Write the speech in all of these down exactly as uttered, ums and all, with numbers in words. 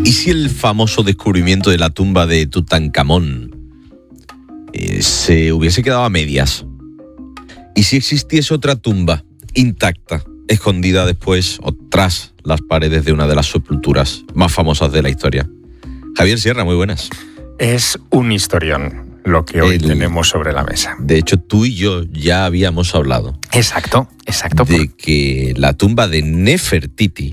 ¿Y si el famoso descubrimiento de la tumba de Tutankamón eh, se hubiese quedado a medias? ¿Y si existiese otra tumba intacta, escondida después o tras las paredes de una de las sepulturas más famosas de la historia? Javier Sierra, muy buenas. Es un historión lo que hoy El, tenemos sobre la mesa. De hecho, tú y yo ya habíamos hablado. Exacto, exacto. De por... que la tumba de Nefertiti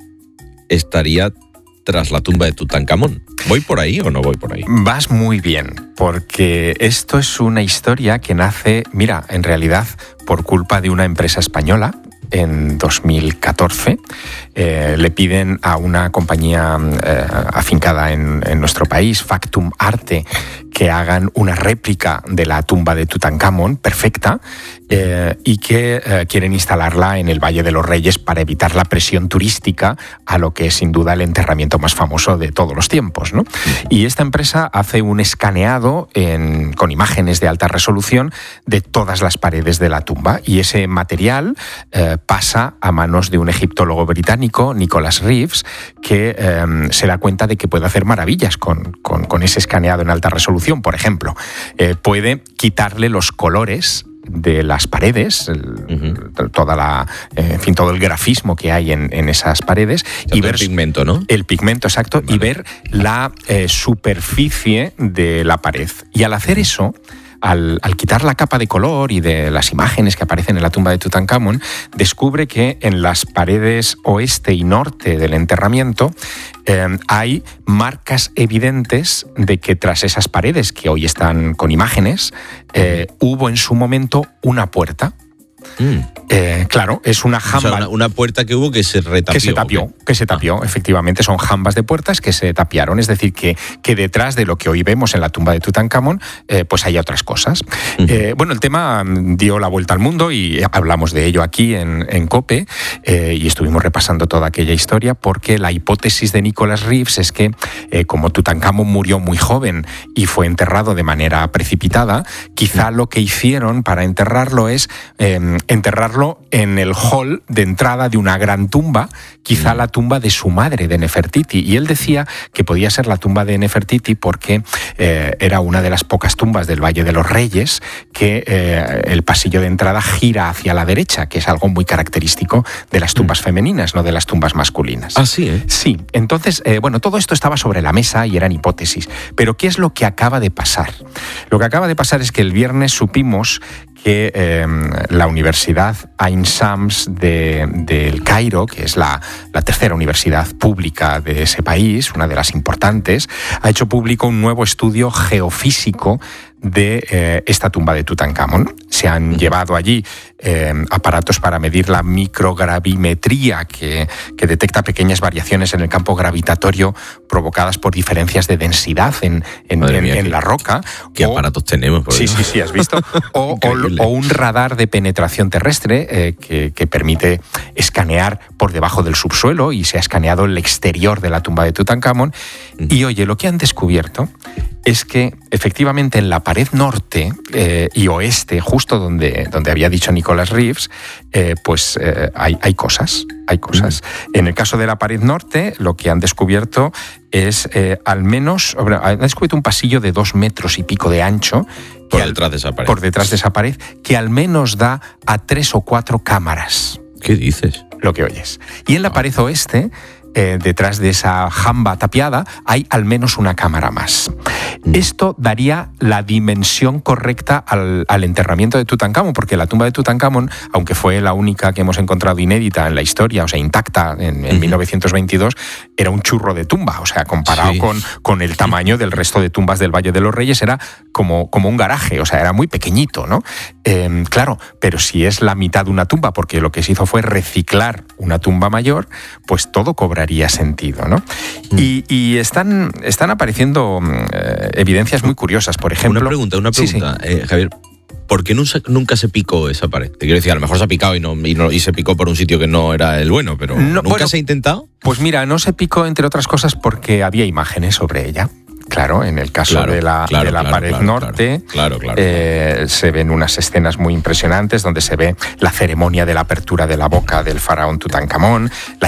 estaría tras la tumba de Tutankamón. ¿Voy por ahí o no voy por ahí? Vas muy bien, porque esto es una historia que nace, mira, en realidad por culpa de una empresa española. En dos mil catorce eh, le piden a una compañía eh, afincada en, en nuestro país, Factum Arte, que hagan una réplica de la tumba de Tutankamón perfecta eh, y que eh, quieren instalarla en el Valle de los Reyes para evitar la presión turística a lo que es sin duda el enterramiento más famoso de todos los tiempos, ¿no? Y esta empresa hace un escaneado en, con imágenes de alta resolución de todas las paredes de la tumba, y ese material eh, pasa a manos de un egiptólogo británico, Nicholas Reeves, que eh, se da cuenta de que puede hacer maravillas con, con, con ese escaneado en alta resolución. Por ejemplo, eh, puede quitarle los colores de las paredes, el, uh-huh. toda la, en fin, todo el grafismo que hay en, en esas paredes, y ver el pigmento, ¿no? El pigmento, exacto, vale. Y ver la eh, superficie de la pared. Y al hacer eso, Al, al quitar la capa de color y de las imágenes que aparecen en la tumba de Tutankamón, descubre que en las paredes oeste y norte del enterramiento eh, hay marcas evidentes de que tras esas paredes, que hoy están con imágenes, eh, hubo en su momento una puerta. Mm. Eh, claro, es una jamba. O sea, una, una puerta que hubo que se retapió. Que se tapió, ¿okay? que se tapió, ah. efectivamente. Son jambas de puertas que se tapiaron. Es decir, que, que detrás de lo que hoy vemos en la tumba de Tutankamón, eh, pues hay otras cosas. Uh-huh. Eh, bueno, el tema dio la vuelta al mundo y hablamos de ello aquí en, en COPE eh, y estuvimos repasando toda aquella historia, porque la hipótesis de Nicholas Reeves es que, eh, como Tutankamón murió muy joven y fue enterrado de manera precipitada, quizá uh-huh. lo que hicieron para enterrarlo es eh, enterrarlo en el hall de entrada de una gran tumba, quizá la tumba de su madre, de Nefertiti. Y él decía que podía ser la tumba de Nefertiti porque eh, era una de las pocas tumbas del Valle de los Reyes que eh, el pasillo de entrada gira hacia la derecha, que es algo muy característico de las tumbas mm. femeninas, no de las tumbas masculinas. Ah, sí, ¿eh? Sí. Entonces, eh, bueno, todo esto estaba sobre la mesa y eran hipótesis. Pero ¿qué es lo que acaba de pasar? Lo que acaba de pasar es que el viernes supimos que eh, la Universidad Ain Shams de, de El Cairo, que es la, la tercera universidad pública de ese país, una de las importantes, ha hecho público un nuevo estudio geofísico de eh, esta tumba de Tutankamón. Se han llevado allí eh, aparatos para medir la microgravimetría, que, que detecta pequeñas variaciones en el campo gravitatorio provocadas por diferencias de densidad en, en, en, mía, en la roca. ¿Qué o, aparatos tenemos? Por sí, sí, sí, has visto. O, o, o un radar de penetración terrestre eh, que, que permite escanear por debajo del subsuelo, y se ha escaneado el exterior de la tumba de Tutankamón. Uh-huh. Y oye, lo que han descubierto es que efectivamente en la pared norte eh, y oeste, justo donde, donde había dicho Nicholas Reeves, eh, pues eh, hay, hay cosas, hay cosas. Mm. En el caso de la pared norte, lo que han descubierto es eh, al menos, han descubierto un pasillo de dos metros y pico de ancho. Por detrás de esa pared. Por detrás de esa pared, que al menos da a tres o cuatro cámaras. ¿Qué dices? Lo que oyes. Y en la pared oeste, Eh, detrás de esa jamba tapiada, hay al menos una cámara más. Mm. Esto daría la dimensión correcta al, al enterramiento de Tutankamón, porque la tumba de Tutankamón, aunque fue la única que hemos encontrado inédita en la historia, o sea, intacta en, en mm. mil novecientos veintidós, era un churro de tumba, o sea, comparado sí. con, con el tamaño del resto de tumbas del Valle de los Reyes, era como, como un garaje, o sea, era muy pequeñito, ¿no? Eh, claro, pero si es la mitad de una tumba, porque lo que se hizo fue reciclar una tumba mayor, pues todo cobra haría sentido, ¿no? Mm. Y, y están, están apareciendo eh, evidencias muy curiosas, por ejemplo... Una pregunta, una pregunta, sí, sí. Eh, Javier, ¿por qué nunca, nunca se picó esa pared? Te quiero decir, a lo mejor se ha picado y, no, y, no, y se picó por un sitio que no era el bueno, pero no, ¿nunca bueno, se ha intentado? Pues mira, no se picó, entre otras cosas, porque había imágenes sobre ella. Claro, en el caso claro, de la, claro, de la claro, pared claro, norte claro, claro, claro. Eh, se ven unas escenas muy impresionantes donde se ve la ceremonia de la apertura de la boca del faraón Tutankamón, la